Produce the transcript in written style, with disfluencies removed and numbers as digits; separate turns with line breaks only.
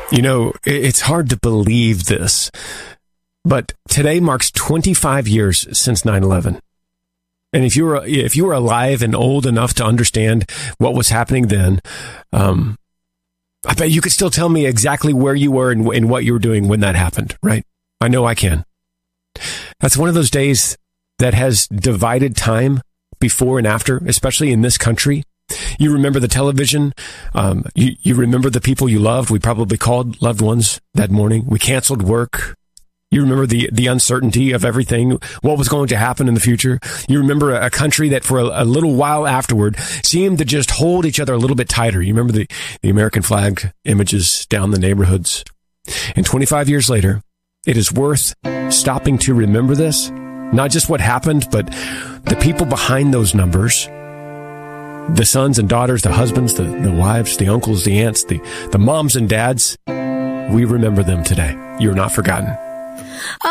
You know, it's hard to believe this, but today marks 25 years since 9/11. And if you were alive and old enough to understand what was happening then, I bet you could still tell me exactly where you were and what you were doing when that happened, right? I know I can. That's one of those days that has divided time before and after, especially in this country. You remember the television. You remember the people you loved. We probably called loved ones that morning. We canceled work. You remember the uncertainty of everything, what was going to happen in the future. You remember a country that for a little while afterward seemed to just hold each other a little bit tighter. You remember the American flag images down the neighborhoods. And 25 years later, it is worth stopping to remember this. Not just what happened, but the people behind those numbers. The sons and daughters, the husbands, the wives, the uncles, the aunts, the moms and dads. We remember them today. You're not forgotten.